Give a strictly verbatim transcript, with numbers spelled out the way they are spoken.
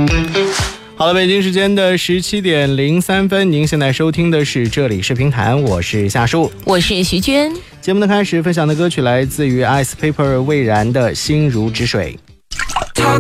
好了，北京时间的十七点零三分，您现在收听的是这里是评弹，我是夏树， 我是徐娟。 节目的开始分享的歌曲来自于 Ice Paper 蔚然的心如止水。